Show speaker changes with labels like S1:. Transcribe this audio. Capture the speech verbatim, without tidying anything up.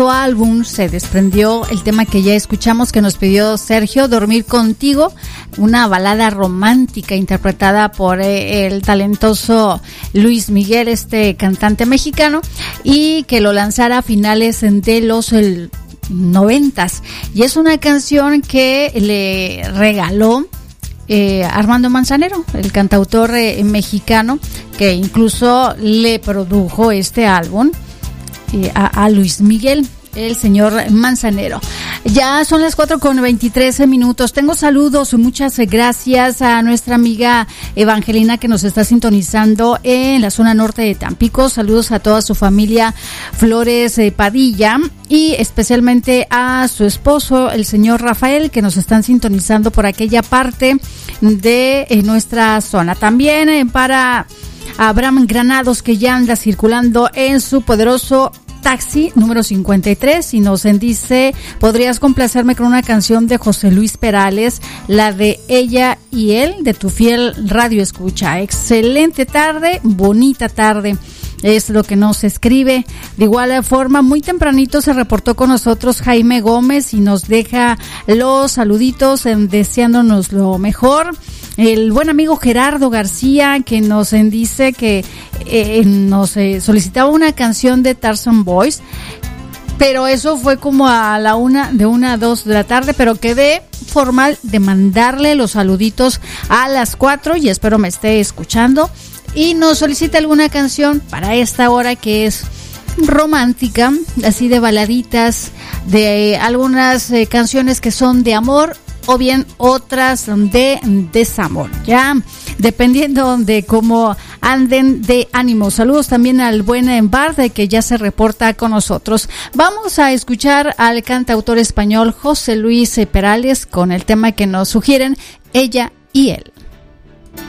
S1: álbum se desprendió el tema que ya escuchamos, que nos pidió Sergio, Dormir Contigo, una balada romántica interpretada por eh, el talentoso Luis Miguel, este cantante mexicano, y que lo lanzara a finales de los el, noventas, y es una canción que le regaló eh, Armando Manzanero, el cantautor eh, mexicano, que incluso le produjo este álbum eh, a, a Luis Miguel, el señor Manzanero. Ya son las cuatro con veintitrés minutos. Tengo saludos, muchas gracias a nuestra amiga Evangelina, que nos está sintonizando en la zona norte de Tampico. Saludos a toda su familia Flores eh, Padilla, y especialmente a su esposo, el señor Rafael, que nos están sintonizando por aquella parte de eh, nuestra zona. También eh, para Abraham Granados, que ya anda circulando en su poderoso taxi número cincuenta y tres, y nos dice: ¿podrías complacerme con una canción de José Luis Perales, la de Ella y Él, de tu fiel radio escucha? Excelente tarde, bonita tarde, es lo que nos escribe. De igual forma, muy tempranito se reportó con nosotros Jaime Gómez y nos deja los saluditos eh, deseándonos lo mejor. El buen amigo Gerardo García, que nos dice que eh, nos eh, solicitaba una canción de Tarzan Boys, pero eso fue como a la una, de una a dos de la tarde, pero quedé formal de mandarle los saluditos a las cuatro, y espero me esté escuchando y nos solicita alguna canción para esta hora que es romántica, así de baladitas, de eh, algunas eh, canciones que son de amor, o bien otras de desamor, ya dependiendo de cómo anden de ánimo. Saludos también al buen Bard, que ya se reporta con nosotros. Vamos a escuchar al cantautor español José Luis Perales con el tema que nos sugieren, Ella y Él.